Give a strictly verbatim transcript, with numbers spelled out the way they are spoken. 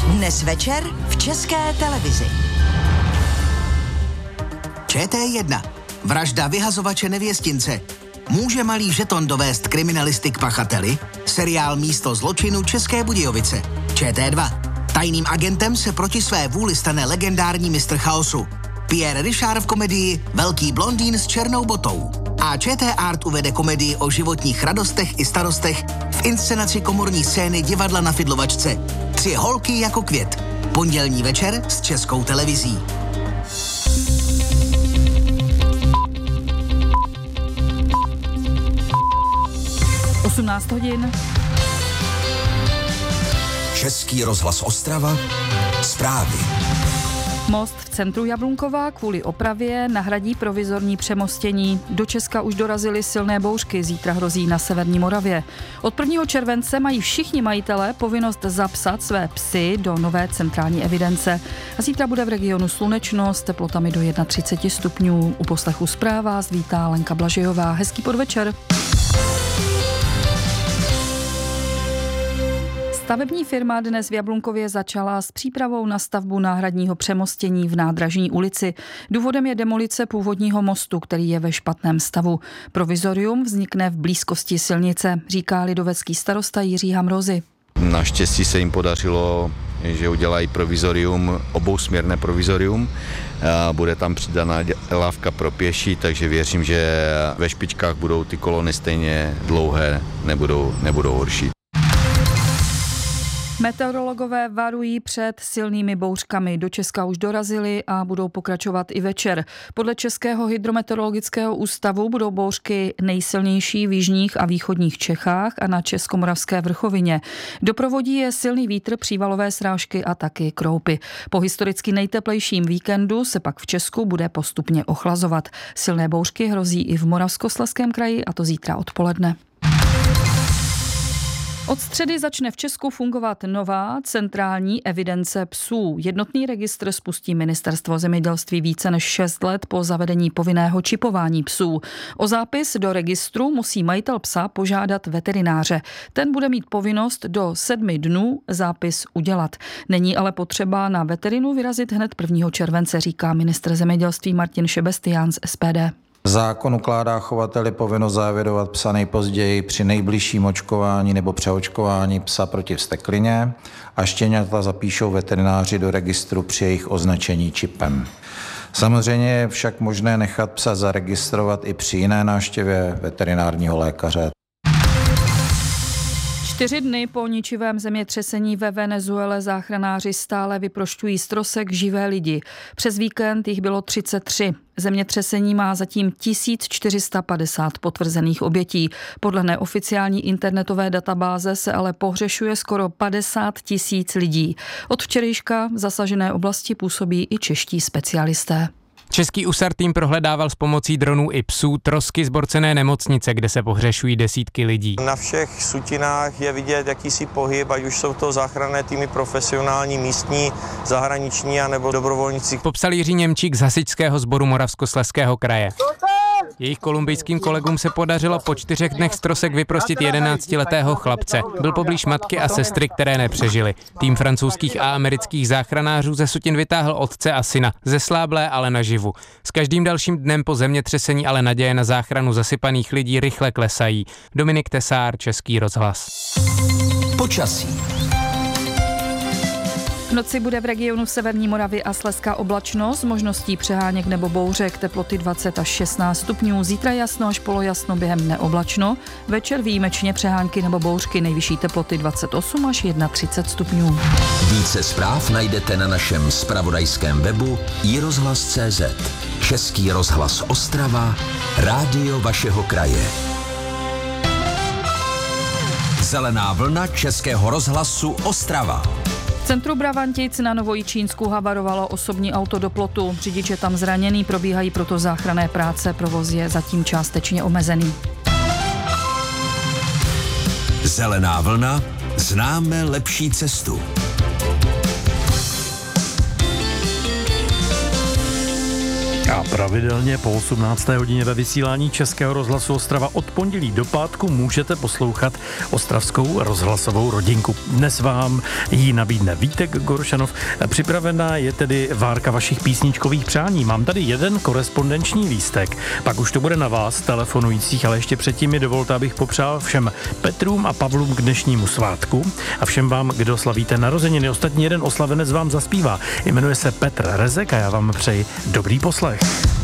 Dnes večer v České televizi. Č T jedna. Vražda vyhazovače nevěstince. Může malý žeton dovést kriminalisty k pachateli? Seriál Místo zločinu České Budějovice. Č T dva. Tajným agentem se proti své vůli stane legendární mistr chaosu. Pierre Richard v komedii Velký blondýn s černou botou. A Č T Art uvede komedii o životních radostech i starostech v inscenaci komorní scény divadla na Fidlovačce. Tři holky jako květ. Pondělní večer s Českou televizí. osmnáct hodin. Český rozhlas Ostrava. Zprávy. Most v centru Jablunkova kvůli opravě nahradí provizorní přemostění. Do Česka už dorazily silné bouřky, zítra hrozí na severní Moravě. Od prvního července mají všichni majitelé povinnost zapsat své psy do nové centrální evidence. A zítra bude v regionu slunečno s teplotami do třicet jedna stupňů. U poslechu zpráv vás vítá Lenka Blažejová. Hezký podvečer. Stavební firma dnes v Jablunkově začala s přípravou na stavbu náhradního přemostění v Nádražní ulici. Důvodem je demolice původního mostu, který je ve špatném stavu. Provizorium vznikne v blízkosti silnice, říká lidovecký starosta Jiří Hamrozy. Naštěstí se jim podařilo, že udělají provizorium, obousměrné provizorium. Bude tam přidaná lávka pro pěší, takže věřím, že ve špičkách budou ty kolony stejně dlouhé, nebudou, nebudou horší. Meteorologové varují před silnými bouřkami. Do Česka už dorazily a budou pokračovat i večer. Podle Českého hydrometeorologického ústavu budou bouřky nejsilnější v jižních a východních Čechách a na Českomoravské vrchovině. Doprovodí je silný vítr, přívalové srážky a taky kroupy. Po historicky nejteplejším víkendu se pak v Česku bude postupně ochlazovat. Silné bouřky hrozí i v Moravskoslezském kraji, a to zítra odpoledne. Od středy začne v Česku fungovat nová centrální evidence psů. Jednotný registr spustí Ministerstvo zemědělství více než šest let po zavedení povinného čipování psů. O zápis do registru musí majitel psa požádat veterináře. Ten bude mít povinnost do sedmi dnů zápis udělat. Není ale potřeba na veterinu vyrazit hned prvního července, říká ministr zemědělství Martin Šebestián z S P D. Zákon ukládá chovateli povinnost zaevidovat psa nejpozději při nejbližším očkování nebo přeočkování psa proti vzteklině a štěňata zapíšou veterináři do registru při jejich označení čipem. Samozřejmě je však možné nechat psa zaregistrovat i při jiné návštěvě veterinárního lékaře. Čtyři dny po ničivém zemětřesení ve Venezuele záchranáři stále vyprošťují z trosek živé lidi. Přes víkend jich bylo třicet tři. Zemětřesení má zatím tisíc čtyři sta padesát potvrzených obětí. Podle neoficiální internetové databáze se ale pohřešuje skoro padesát tisíc lidí. Od včerejška v zasažené oblasti působí i čeští specialisté. Český U S A R tým prohledával s pomocí dronů i psů trosky zborcené nemocnice, kde se pohřešují desítky lidí. Na všech sutinách je vidět jakýsi pohyb, ať už jsou to záchranné týmy profesionální, místní, zahraniční a nebo dobrovolníci. Popsal Jiří Němčík z hasičského sboru Moravskoslezského kraje. Jejich kolumbijským kolegům se podařilo po čtyřech dnech z trosek vyprostit jedenáctiletého chlapce. Byl poblíž matky a sestry, které nepřežily. Tým francouzských a amerických záchranářů ze sutin vytáhl otce a syna, zesláblé, ale naživu. S každým dalším dnem po zemětřesení ale naděje na záchranu zasypaných lidí rychle klesají. Dominik Tesár, Český rozhlas. Počasí. V noci bude v regionu severní Moravy a Slezska oblačno s možností přeháněk nebo bouřek, teploty dvacet až šestnáct stupňů, zítra jasno až polojasno, během neoblačno, večer výjimečně přehánky nebo bouřky, nejvyšší teploty dvacet osm až třicet jedna stupňů. Více zpráv najdete na našem zpravodajském webu i rozhlas tečka cé zet. Český rozhlas Ostrava, rádio vašeho kraje. Zelená vlna Českého rozhlasu Ostrava. V centru Bravantic na Novojičínsku havarovalo osobní auto do plotu. Řidič je tam zraněný, probíhají proto záchranné práce, provoz je zatím částečně omezený. Zelená vlna, známe lepší cestu. A pravidelně po osmnácté hodině ve vysílání Českého rozhlasu Ostrava od pondělí do pátku můžete poslouchat ostravskou rozhlasovou rodinku. Dnes vám ji nabídne Vítek Goršanov. Připravená je tedy várka vašich písničkových přání. Mám tady jeden korespondenční lístek, pak už to bude na vás, telefonujících, ale ještě předtím mi dovolte, abych popřál všem Petrům a Pavlům k dnešnímu svátku a všem vám, kdo slavíte narozeniny. Ostatní jeden oslavenec vám zaspívá. Jmenuje se Petr Rezek a já vám přeji dobrý poslech.